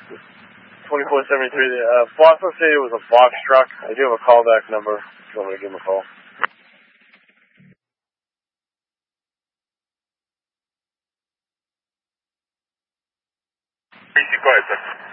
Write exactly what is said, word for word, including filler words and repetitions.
twenty-four seventy-three, uh, Boston City was a box truck. I do have a callback number if you want me to give him a call. Easy, go ahead, sir.